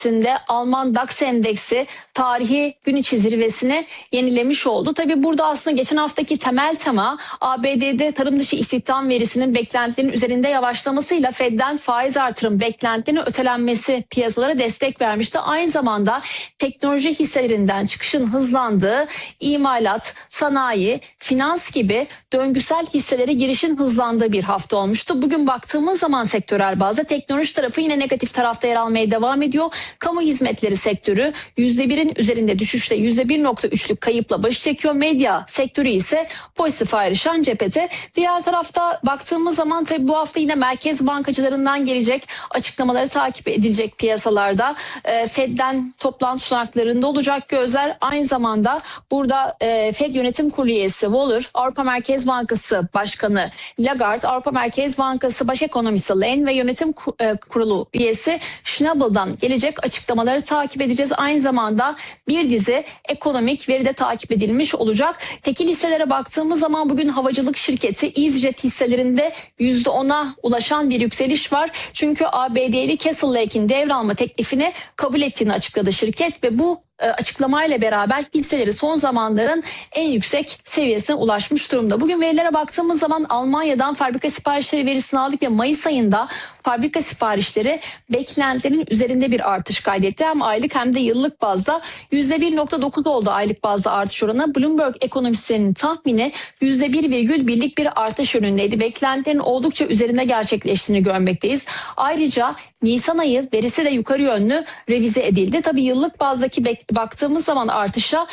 Alman DAX endeksi tarihi gün içi zirvesini yenilemiş oldu. Tabii burada aslında geçen haftaki temel tema ABD'de tarım dışı istihdam verisinin beklentilerin üzerinde yavaşlamasıyla Fed'den faiz artırım beklentilerinin ötelenmesi piyasalara destek vermişti. Aynı zamanda teknoloji hisselerinden çıkışın hızlandığı imalat, sanayi, finans gibi döngüsel hisselere girişin hızlandığı bir hafta olmuştu. Bugün baktığımız zaman sektörel bazda teknoloji tarafı yine negatif tarafta yer almaya devam ediyor. Kamu hizmetleri sektörü %1'in üzerinde düşüşle %1.3'lük kayıpla baş çekiyor. Medya sektörü ise pozitif ayrışan cephede. Diğer tarafta baktığımız zaman tabii bu hafta yine merkez bankacılarından gelecek açıklamaları takip edilecek piyasalarda. Fed'den toplantı sunaklarında olacak gözler. Aynı zamanda burada Fed Yönetim Kurulu üyesi Waller, Avrupa Merkez Bankası Başkanı Lagarde, Avrupa Merkez Bankası Baş Ekonomisti Lane ve Yönetim Kurulu üyesi Schnabel'dan gelecek açıklamaları takip edeceğiz. Aynı zamanda bir dizi ekonomik veri de takip edilmiş olacak. Tekil hisselere baktığımız zaman bugün havacılık şirketi EasyJet hisselerinde %10'a ulaşan bir yükseliş var. Çünkü ABD'li Castle Lake'in devralma teklifini kabul ettiğini açıkladı şirket ve bu açıklamayla beraber hisseleri son zamanların en yüksek seviyesine ulaşmış durumda. Bugün verilere baktığımız zaman Almanya'dan fabrika siparişleri verisini aldık ve Mayıs ayında fabrika siparişleri beklentilerin üzerinde bir artış kaydetti. Hem aylık hem de yıllık bazda %1.9 oldu aylık bazda artış oranı. Bloomberg ekonomistlerinin tahmini %1,1'lik bir artış yönündeydi. Beklentilerin oldukça üzerinde gerçekleştiğini görmekteyiz. Ayrıca Nisan ayı verisi de yukarı yönlü revize edildi. Tabii yıllık bazdaki baktığımız zaman artışa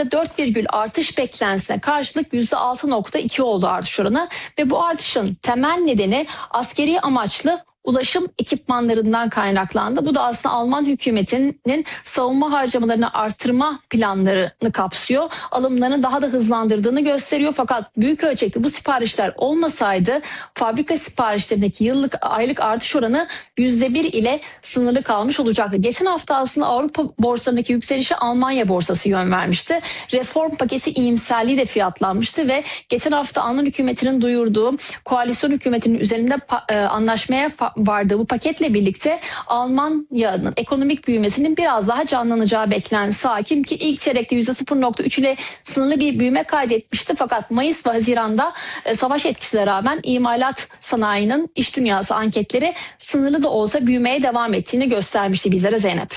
%4, artış beklentisine karşılık %6.2 oldu artış oranı ve bu artışın temel nedeni askeri amaçlı ulaşım ekipmanlarından kaynaklandı. Bu da aslında Alman hükümetinin savunma harcamalarını artırma planlarını kapsıyor. Alımlarını daha da hızlandırdığını gösteriyor. Fakat büyük ölçekli bu siparişler olmasaydı fabrika siparişlerindeki yıllık aylık artış oranı %1 ile sınırlı kalmış olacaktı. Geçen hafta aslında Avrupa borsalarındaki yükselişe Almanya borsası yön vermişti. Reform paketi iyimserliği de fiyatlanmıştı ve geçen hafta Alman hükümetinin duyurduğu koalisyon hükümetinin üzerinde anlaşmaya vardı. Bu paketle birlikte Almanya'nın ekonomik büyümesinin biraz daha canlanacağı beklentisi hakim ki ilk çeyrekte %0.3 ile sınırlı bir büyüme kaydetmişti. Fakat Mayıs ve Haziran'da savaş etkisine rağmen imalat sanayinin iş dünyası anketleri sınırlı da olsa büyümeye devam ettiğini göstermişti bizlere Zeynep.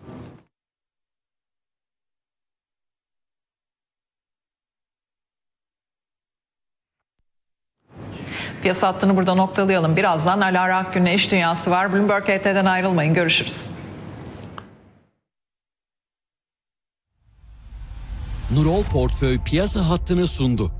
Piyasa hattını burada noktalayalım. Birazdan Alara Akgün'le iş dünyası var. Bloomberg HT'den ayrılmayın. Görüşürüz. Nurol Portföy piyasa hattını sundu.